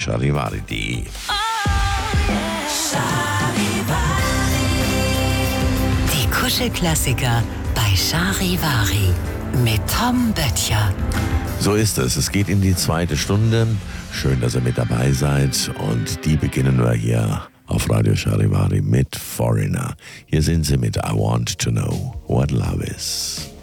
charivari.de. Die Kuschelklassiker bei Charivari mit Tom Böttcher. So ist es. Es geht in die zweite Stunde. Schön, dass ihr mit dabei seid. Und die beginnen wir hier auf Radio Charivari mit Foreigner. Hier sind sie mit I Want to Know What Love Is.